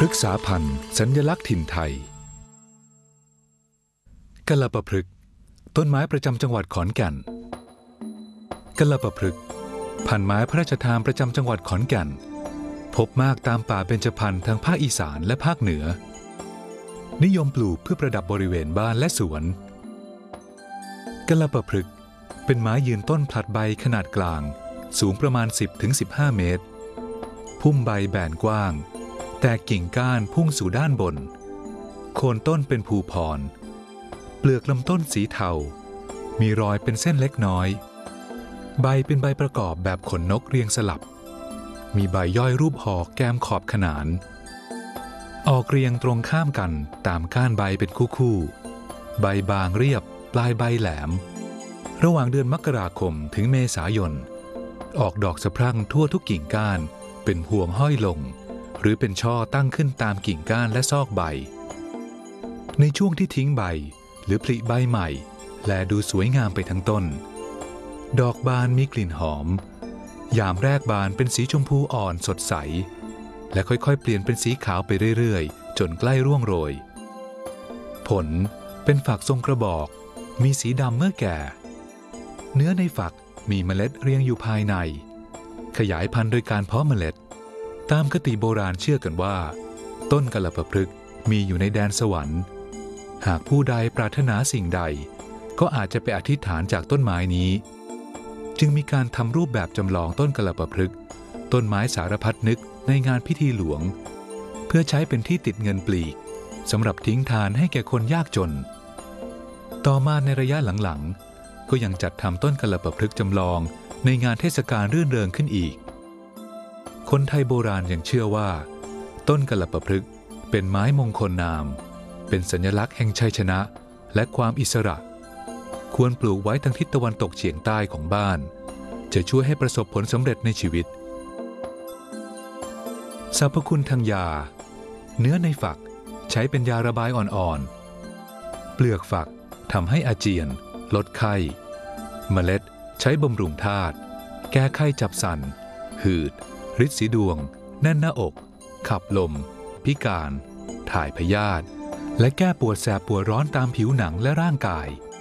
ฤกษาพันธุ์สัญลักษณ์ถิ่นไทยกะละปะพฤกษ์ต้นไม้ประจำจังหวัดขอนแก่นกะละปะพฤกษ์พันธุ์ไม้พระราชทานประจำจังหวัดขอนแก่นพบมากตามป่าเบญจพรรณทางภาคอีสานและภาคเหนือนิยมปลูกเพื่อประดับบริเวณบ้านและสวนกะละปะพฤกษ์เป็นไม้ยืนต้นผลัดใบขนาดกลางสูงประมาณ 10-15 เมตรพุ่มใบแบนกว้างแตกกิ่งก้านพุ่งสู่ด้านบนโคนต้นเป็นภูพรเปลือกลำต้นสีเทามีรอยเป็นเส้นเล็กน้อยใบเป็นใบประกอบแบบขนนกเรียงสลับมีใบย่อยรูปหอกแก้มขอบขนานออกเรียงตรงข้ามกันตามก้านใบเป็นคู่ๆใบบางเรียบปลายใบแหลมระหว่างเดือนมกราคมถึงเมษายนออกดอกสะพรั่งทั่วทุกกิ่งก้านเป็นพวงห้อยลงหรือเป็นช่อตั้งขึ้นตามกิ่งก้านและซอกใบในช่วงที่ทิ้งใบหรือผลิใบใหม่แลดูสวยงามไปทั้งต้นดอกบานมีกลิ่นหอมยามแรกบานเป็นสีชมพูอ่อนสดใสและค่อยๆเปลี่ยนเป็นสีขาวไปเรื่อยๆจนใกล้ร่วงโรยผลเป็นฝักทรงกระบอกมีสีดำเมื่อแก่เนื้อในฝักมีเมล็ดเรียงอยู่ภายในขยายพันธุ์โดยการเพาะเมล็ดตามคติโบราณเชื่อกันว่าต้นกะละปะพฤกษ์มีอยู่ในแดนสวรรค์หากผู้ใดปรารถนาสิ่งใดก็อาจจะไปอธิษฐานจากต้นไม้นี้จึงมีการทำรูปแบบจำลองต้นกะละปะพฤกษ์ต้นไม้สารพัดนึกในงานพิธีหลวงเพื่อใช้เป็นที่ติดเงินปลีกสำหรับทิ้งทานให้แก่คนยากจนต่อมาในระยะหลังๆก็ยังจัดทำต้นกะละปะพฤกษ์จำลองในงานเทศกาลรื่นเริงขึ้นอีกคนไทยโบราณยังเชื่อว่าต้นกะละปะพฤกษ์เป็นไม้มงคลนามเป็นสัญลักษณ์แห่งชัยชนะและความอิสระควรปลูกไว้ทางทิศตะวันตกเฉียงใต้ของบ้านจะช่วยให้ประสบผลสำเร็จในชีวิตสรรพคุณทางยาเนื้อในฝักใช้เป็นยาระบายอ่อนๆเปลือกฝักทำให้อาเจียนลดไข้เมล็ดใช้บำรุงธาตุแก้ไข้จับสั่นหืดฤทธิ์สีดวงแน่นหน้าอกขับลมพิการถ่ายพยาธิและแก้ปวดแสบปวดร้อนตามผิวหนังและร่างกาย